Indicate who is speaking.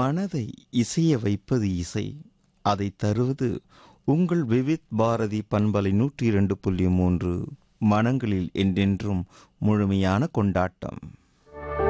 Speaker 1: மனதை இசைய வைப்பது இசை, அதை தருவது உங்கள் விவித் பாரதி பண்பலை 102.3. மனங்களில் என்றென்றும் முழுமையான கொண்டாட்டம்.